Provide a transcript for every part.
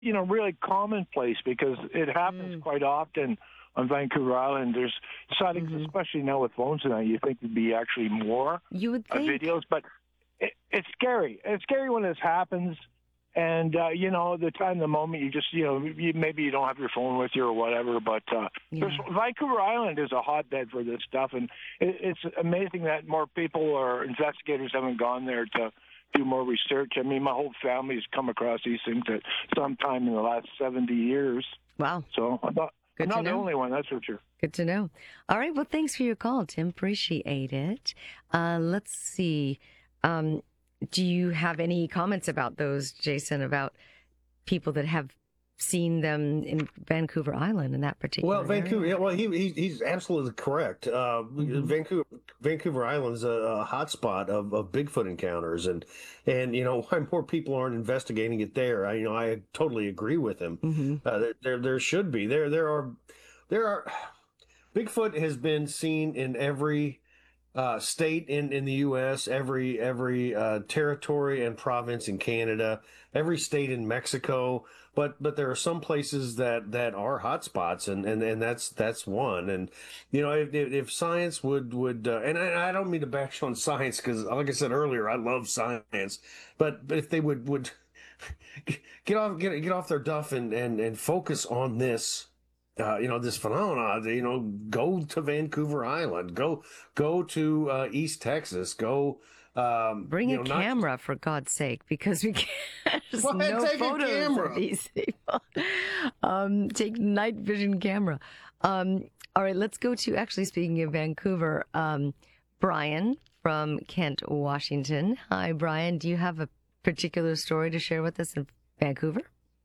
really commonplace because it happens quite often on Vancouver Island. There's sightings, especially now with phones and that. You think there'd be actually more You would think. videos, but it's scary. It's scary when this happens. And, the time, the moment, you just, maybe you don't have your phone with you or whatever, but Vancouver Island is a hotbed for this stuff. And it's amazing that more people or investigators haven't gone there to do more research. I mean, my whole family's come across these things at some time in the last 70 years. Wow. So I'm not the only one, that's for sure. Good to know. All right. Well, thanks for your call, Tim. Appreciate it. Let's see. Do you have any comments about those, Jason, about people that have seen them in Vancouver Island in that particular Well, Vancouver, area? yeah, well, he's absolutely correct. Vancouver Island is a hotspot of Bigfoot encounters, and why more people aren't investigating it there. I totally agree with him. There should be there are Bigfoot has been seen in every state in the U.S., every territory and province in Canada, every state in Mexico, but there are some places that are hotspots, and that's one. And if science would and I don't mean to bash on science because, like I said earlier, I love science, but if they would get off their duff and focus on this. This phenomena, go to Vancouver Island, go to East Texas, bring a camera for God's sake, because we can't. There's no photos of these people. Take night vision camera. All right, let's go to, actually, speaking of Vancouver, Brian from Kent, Washington. Hi, Brian. Do you have a particular story to share with us in Vancouver?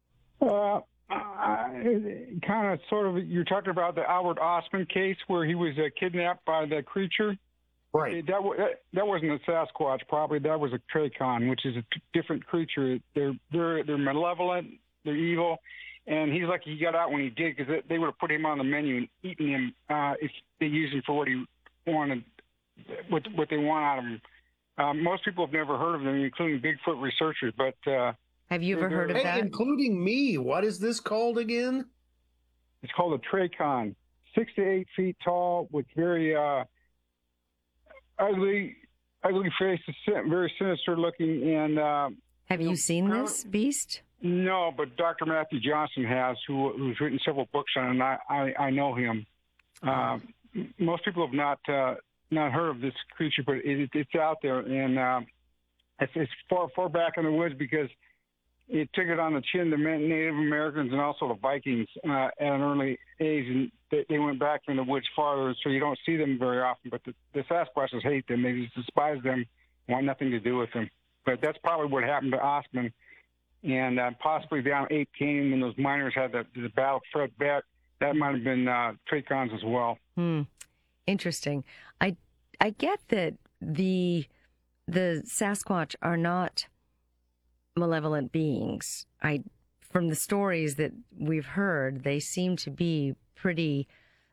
Kind of, sort of, you're talking about the Albert Ostman case where he was kidnapped by the creature. Right. That wasn't a Sasquatch. Probably that was a Trachon, which is a different creature. They're malevolent. They're evil. And he's lucky he got out when he did, because they would have put him on the menu and eaten him if they used him for what he wanted, what they want out of him. Most people have never heard of them, including Bigfoot researchers, but. Have you ever heard of that? Including me. What is this called again? It's called a Trachon. 6 to 8 feet tall, with very ugly faces, very sinister looking. And have you seen this beast? No, but Dr. Matthew Johnson has, who's written several books on it. And I know him. Most people have not heard of this creature, but it's out there, and it's far back in the woods because. It took it on the chin to Native Americans and also the Vikings at an early age, and they went back in the woods farther, so you don't see them very often. But the Sasquatches hate them; they just despise them, want nothing to do with them. But that's probably what happened to Ostman, and possibly down Ape Canyon when those miners had the battle Fred Beck. That might have been Trachons as well. Interesting. I get that the Sasquatch are not malevolent beings. From the stories that we've heard, they seem to be pretty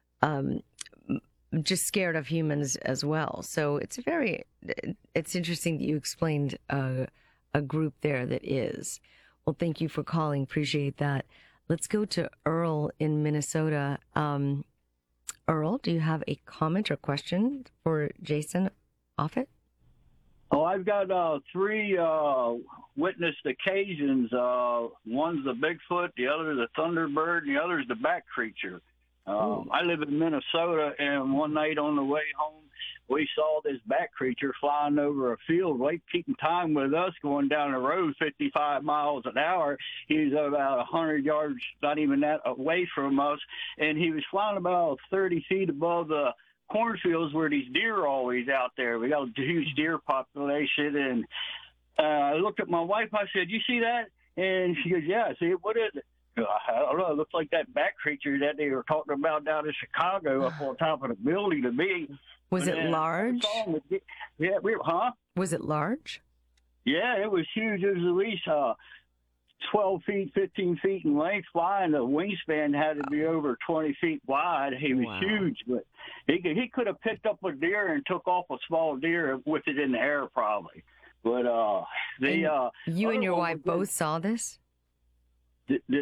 just scared of humans as well. So it's interesting that you explained a group there that is. Well, thank you for calling. Appreciate that. Let's go to Earl in Minnesota. Earl, do you have a comment or question for Jason Offutt? Oh, I've got 3 witnessed occasions. One's the Bigfoot, the other the Thunderbird, and the other is the Bat creature. I live in Minnesota, and one night on the way home, we saw this Bat creature flying over a field, right keeping time with us, going down the road 55 miles an hour. He was about 100 yards, not even that, away from us, and he was flying about 30 feet above the cornfields where these deer are always out there. We got a huge deer population, and I looked at my wife. I said, "You see that?" And she goes, "Yeah." I said, "What is it?" I don't know. It looks like that Bat creature that they were talking about down in Chicago up on top of the building to me. Was it large? Yeah, Was it large? Yeah, it was huge. It was at least 12 feet, 15 feet in length flying. The wingspan had to be over 20 feet wide. He was huge, but he could have picked up a deer and took off a small deer with it in the air probably. But you and your wife both saw this? did